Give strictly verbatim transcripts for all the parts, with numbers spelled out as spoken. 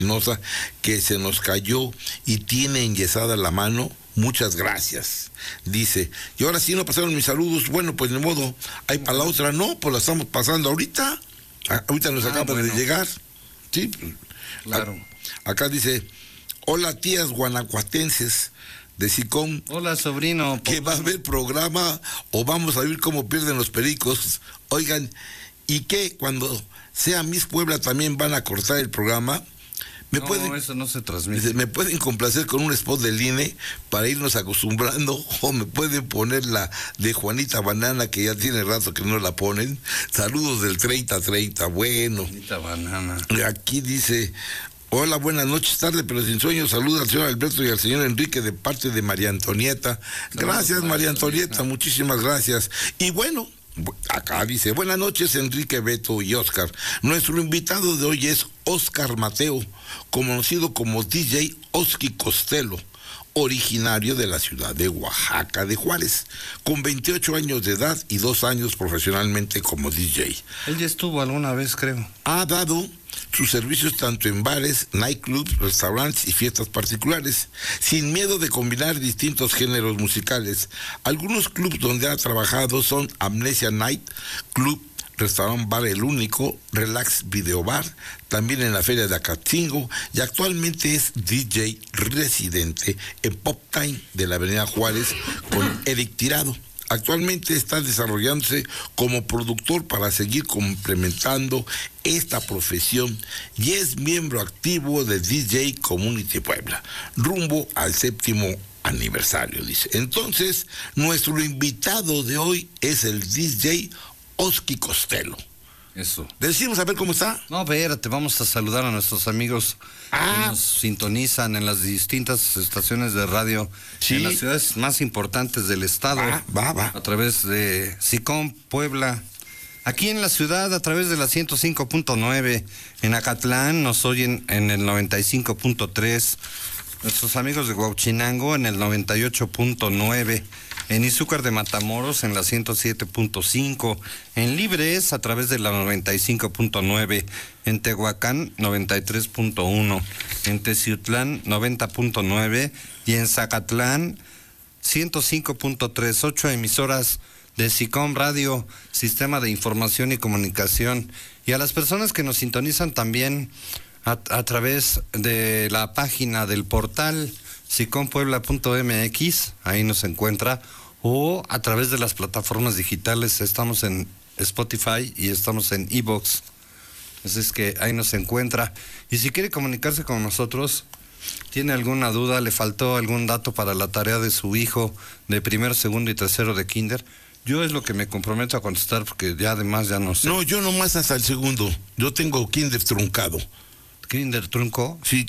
que se nos cayó y tiene enyesada la mano. Muchas gracias. Dice, y ahora sí no pasaron mis saludos. Bueno, pues de modo, hay para la otra, no, pues la estamos pasando ahorita. A, ahorita nos ah, acaba bueno. de llegar. Sí, claro. A, acá dice, hola tías guanajuatenses de SICOM. Hola sobrino. Que va a haber programa o vamos a ver cómo pierden los pericos. Oigan, ¿y qué? Cuando sea Miss Puebla también van a cortar el programa. ¿Me no, pueden, eso no se transmite. Dice, ¿me pueden complacer con un spot del I N E para irnos acostumbrando? O me pueden poner la de Juanita Banana, que ya tiene rato que no la ponen. Saludos del treinta treinta, bueno. Juanita Banana. Aquí dice, hola, buenas noches, tarde pero sin sueño. Saluda al señor Alberto y al señor Enrique de parte de María Antonieta. Gracias, Saludos, María Antonieta, Antonieta, muchísimas gracias. Y bueno, acá dice, buenas noches Enrique, Beto y Oscar. Nuestro invitado de hoy es Oscar Mateo, conocido como D J Oski Costello, originario de la ciudad de Oaxaca de Juárez, con veintiocho años de edad y dos años profesionalmente como D J. Él ya estuvo alguna vez, creo. Ha dado sus servicios tanto en bares, nightclubs, restaurantes y fiestas particulares, sin miedo de combinar distintos géneros musicales. Algunos clubs donde ha trabajado son Amnesia Night Club, Restaurant Bar El Único, Relax Video Bar, también en la Feria de Acatingo, y actualmente es D J residente en Pop Time de la Avenida Juárez con Eric Tirado. Actualmente está desarrollándose como productor para seguir complementando esta profesión y es miembro activo de D J Community Puebla, rumbo al séptimo aniversario, dice. Entonces, nuestro invitado de hoy es el D J Oski Costello. Eso. Decimos a ver cómo está. No, espérate, vamos a saludar a nuestros amigos ah. que nos sintonizan en las distintas estaciones de radio sí. en las ciudades más importantes del estado. Va, va, va. A través de SICOM Puebla. Aquí en la ciudad, a través de la ciento cinco punto nueve. En Acatlán nos oyen en el noventa y cinco punto tres. Nuestros amigos de Huauchinango en el noventa y ocho punto nueve. En Izúcar de Matamoros en la ciento siete punto cinco, en Libres a través de la noventa y cinco punto nueve, en Tehuacán noventa y tres punto uno, en Teciutlán noventa punto nueve y en Zacatlán ciento cinco punto tres, ocho emisoras de SICOM Radio, Sistema de Información y Comunicación. Y a las personas que nos sintonizan también a, a través de la página del portal sicom puebla punto m x, ahí nos encuentra, o a través de las plataformas digitales. Estamos en Spotify y estamos en iVoox, así es que ahí nos encuentra. Y si quiere comunicarse con nosotros, tiene alguna duda, le faltó algún dato para la tarea de su hijo de primero, segundo y tercero de kinder, yo es lo que me comprometo a contestar, porque ya además ya no sé. No, yo nomás hasta el segundo, yo tengo kinder truncado. ¿Kinder trunco? Sí,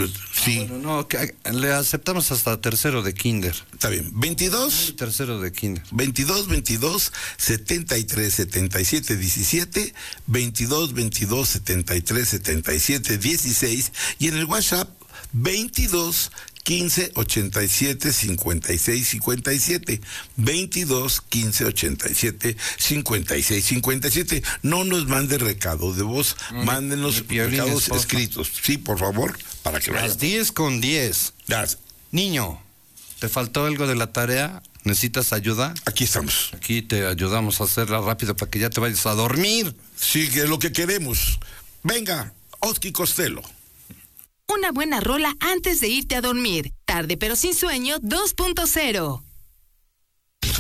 sí. Ah, bueno, no, que, le aceptamos hasta tercero de kinder. Está bien. veintidós. Tercero de kinder. veintidós, veintidós, setenta y tres, setenta y siete, diecisiete, veintidós, veintidós, setenta y tres, setenta y siete, dieciséis, y en el WhatsApp veintidós, quince, ochenta y siete, cincuenta y seis, cincuenta y siete, veintidós, quince, ochenta y siete, cincuenta y seis, cincuenta y siete. No nos mande recado de voz, no, mándenos recados escritos. Sí, por favor, para que Las diez con diez. Las... Niño, ¿te faltó algo de la tarea? ¿Necesitas ayuda? Aquí estamos. Aquí te ayudamos a hacerla rápido para que ya te vayas a dormir. Sí, que es lo que queremos. Venga, Oski Costello. Una buena rola antes de irte a dormir. Tarde pero sin sueño dos punto cero. D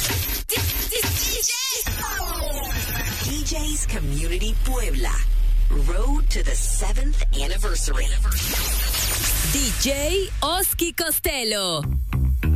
J's Community Puebla. Road to the seventh anniversary. D J Oski Costello.